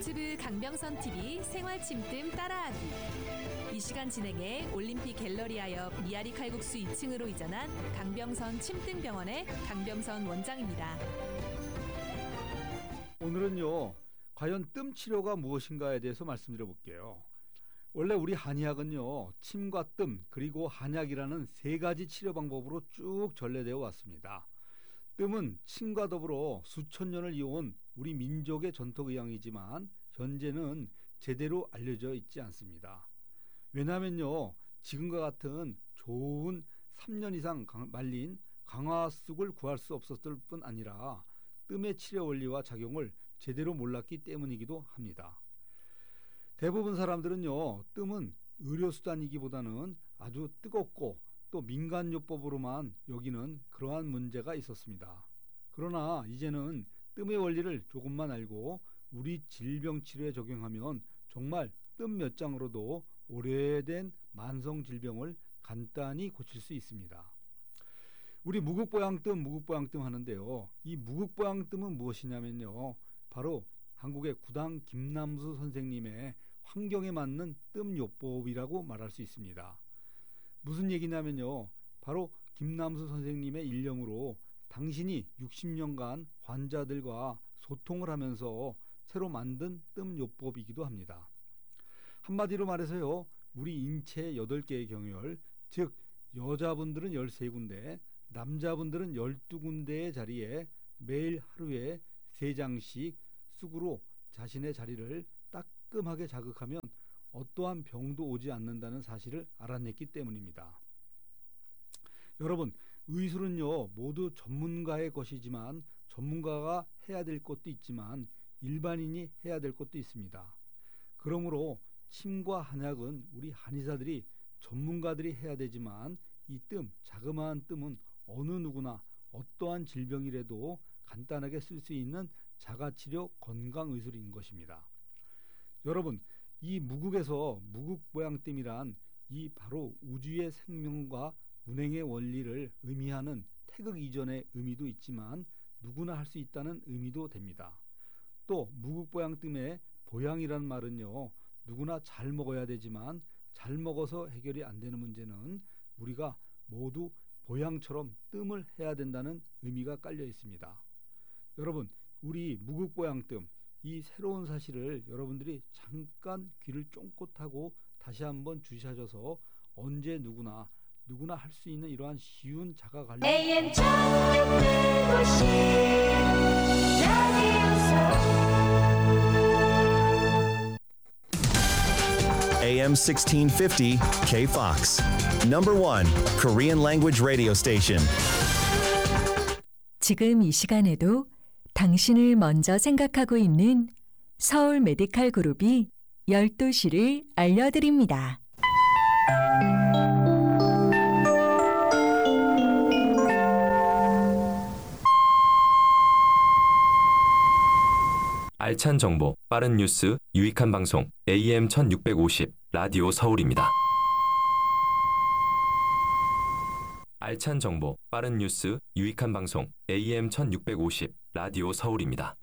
유튜브 강병선 TV 생활 침뜸 따라하기. 이 시간 진행해 올림픽 갤러리아옆 미아리 칼국수 2층으로 이전한 강병선 침뜸병원의 강병선 원장입니다. 오늘은요, 과연 뜸 치료가 무엇인가에 대해서 말씀드려 볼게요. 원래 우리 한의학은요, 침과 뜸 그리고 한약이라는 세 가지 치료 방법으로 쭉 전래되어 왔습니다. 뜸은 침과 더불어 수천 년을 이어온 우리 민족의 전통의학이지만 현재는 제대로 알려져 있지 않습니다. 왜냐하면요, 지금과 같은 좋은 3년 이상 말린 강화쑥을 구할 수 없었을 뿐 아니라 뜸의 치료 원리와 작용을 제대로 몰랐기 때문이기도 합니다. 대부분 사람들은요, 뜸은 의료수단이기보다는 아주 뜨겁고 또 민간요법으로만 여기는 그러한 문제가 있었습니다. 그러나 이제는 뜸의 원리를 조금만 알고 우리 질병 치료에 적용하면 정말 뜸 몇 장으로도 오래된 만성 질병을 간단히 고칠 수 있습니다. 우리 무국보양뜸 하는데요. 이 무국보양뜸은 무엇이냐면요, 바로 한국의 구당 김남수 선생님의 환경에 맞는 뜸요법이라고 말할 수 있습니다. 무슨 얘기냐면요, 바로 김남수 선생님의 일념으로 당신이 60년간 환자들과 소통을 하면서 새로 만든 뜸요법이기도 합니다. 한마디로 말해서요, 우리 인체 8개의 경혈, 즉 여자분들은 13군데, 남자분들은 12군데의 자리에 매일 하루에 3장씩 쑥으로 자신의 자리를 따끔하게 자극하면 어떠한 병도 오지 않는다는 사실을 알아냈기 때문입니다. 여러분, 의술은요, 모두 전문가의 것이지만 전문가가 해야 될 것도 있지만 일반인이 해야 될 것도 있습니다. 그러므로 침과 한약은 우리 한의사들이 전문가들이 해야 되지만 이 자그마한 뜸은 어느 누구나 어떠한 질병이라도 간단하게 쓸 수 있는 자가치료 건강의술인 것입니다. 여러분, 이 무국에서 무국보양뜸이란 이 바로 우주의 생명과 운행의 원리를 의미하는 태극 이전의 의미도 있지만 누구나 할 수 있다는 의미도 됩니다. 또 무국보양뜸의 보양이란 말은요, 누구나 잘 먹어야 되지만 잘 먹어서 해결이 안 되는 문제는 우리가 모두 보양처럼 뜸을 해야 된다는 의미가 깔려 있습니다. 여러분, 우리 무국보양뜸, 이 새로운 사실을 여러분들이 잠깐 귀를 쫑긋하고 다시 한번 주시하셔서 언제 누구나 할 수 있는 이러한 쉬운 자가관리 AM 1650 AM 1650 KFOX. Number 1 Korean language radio station. 지금 이 시간에도 당신을 먼저 생각하고 있는 서울 메디칼 그룹이 12시를 알려드립니다. 알찬 정보, 빠른 뉴스, 유익한 방송 AM 1650 라디오 서울입니다. 알찬 정보, 빠른 뉴스, 유익한 방송 AM 1650 라디오 서울입니다.